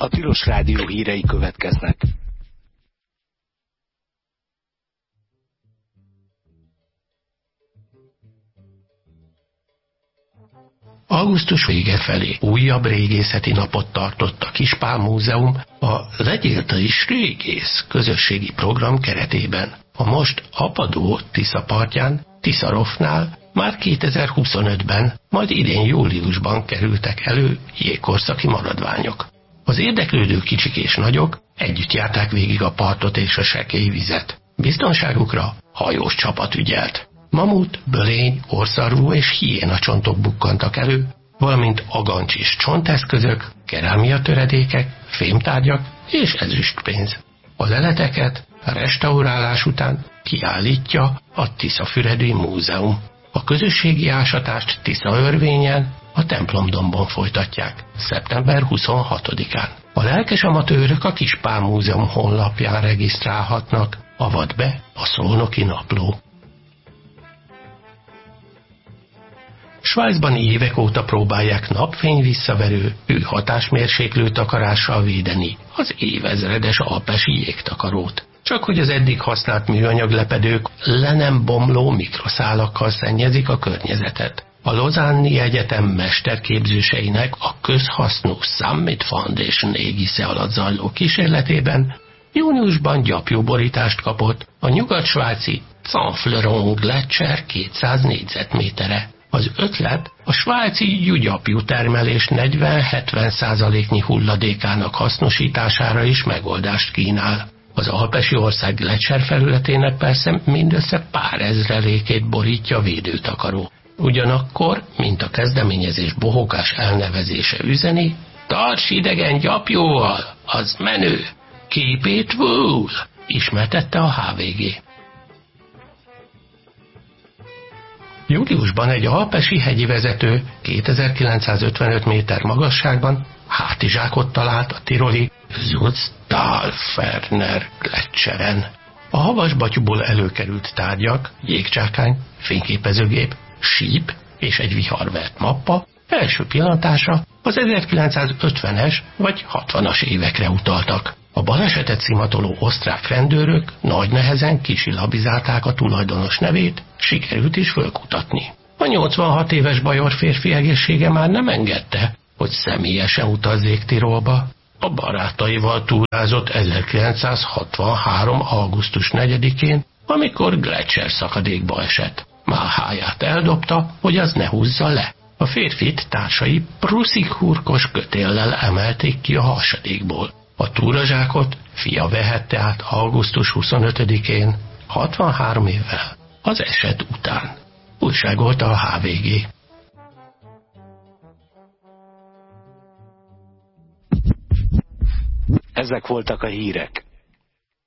A Tilos Rádió hírei következnek. Augusztus vége felé újabb régészeti napot tartott a Kispál Múzeum a Legyél te is régész közösségi program keretében. A most apadó Tisza partján, Tiszarofnál már 2025-ben, majd idén júliusban kerültek elő jégkorszaki maradványok. Az érdeklődő kicsik és nagyok együtt járták végig a partot és a sekély vizet. Biztonságukra hajós csapat ügyelt. Mamut, bölény, orszarvú és hiéna csontok bukkantak elő, valamint agancs és csonteszközök, kerámia töredékek, fémtárgyak és ezüstpénz. A leleteket a restaurálás után kiállítja a Tiszafüredői Múzeum. A közösségi ásatást Tiszaörvényen, a templomdombon folytatják, szeptember 26-án. A lelkes amatőrök a Kispál Múzeum honlapján regisztrálhatnak, avat be a Szolnoki Napló. Svájcban évek óta próbálják napfény visszaverő, hőhatásmérséklő takarással védeni az évezredes alpesi jégtakarót. Csak hogy az eddig használt műanyag lepedők le nem bomló mikroszálakkal szennyezik a környezetet. A Lausanne-i Egyetem mesterképzőseinek a közhasznú Summit Foundation égisze alatt zajló kísérletében júniusban gyapjúborítást kapott a nyugat-svájci Canfleron Gletscher 200 négyzetmétere. Az ötlet a svájci júgyapjú termelés 40-70%-nyi hulladékának hasznosítására is megoldást kínál. Az alpesi ország Gletscher felületének persze mindössze pár ezrelékét borítja védőtakaró. Ugyanakkor, mint a kezdeményezés bohókás elnevezése üzeni, tarts idegen gyapjóval, az menő, keep it wool, ismertette a HVG. Júliusban egy alpesi hegyi vezető 2955 méter magasságban hátizsákot talált a tiroli Zutztalferner Gletscheren. A havasbatyúból előkerült tárgyak, jégcsákány, fényképezőgép, síp és egy viharvert mappa első pillantásra az 1950-es vagy 60-as évekre utaltak. A balesetet szimatoló osztrák rendőrök nagy nehezen kisilabizálták a tulajdonos nevét, sikerült is fölkutatni. A 86 éves bajor férfi egészsége már nem engedte, hogy személyesen utazzék Tirolba. A barátaival túrázott 1963. augusztus 4-én, amikor Gletscher szakadékba esett. Máháját eldobta, hogy az ne húzza le. A férfit társai pruszikhurkos kötéllel emelték ki a hasadékból. A túrazsákot fia vehette át augusztus 25-én, 63 évvel, az eset után. Újságolta a HVG. Ezek voltak a hírek.